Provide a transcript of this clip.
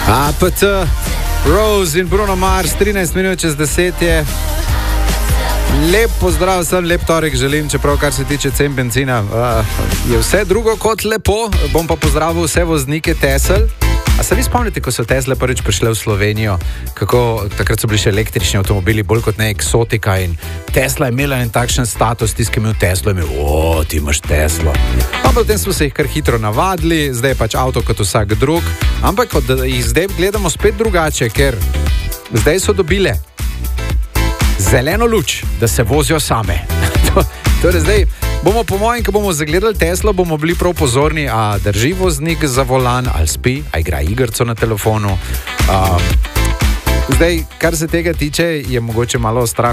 APT, Rose in Bruno Mars, 13 minut čez 10 je. Lep pozdrav, sem lep torek želim, čeprav kar se tiče cen benzina, je vse drugo kot lepo. Bom pa pozdravil vse voznike Tesel. A se vi spomnite, ko so Tesle prvič prišle v Slovenijo, kako takrat so bili še električni avtomobili, bolj kot ne eksotika, in Tesla je imela en takšen status, tisti, ki je imel Teslo, je imel, ti imaš Teslo. Pa potem smo se jih kar hitro navadili, zdaj je pač avto kot vsak drug, ampak jih zdaj gledamo spet drugače, ker zdaj so dobile zeleno luč, da se vozijo same. Torej zdaj bomo, po mojem, ko bomo zagledali Teslo, bomo bili prav pozorni, a drži voznik za volan, ali spi, a igra igrico na telefonu. Zdaj, kar se tega tiče, je mogoče malo strah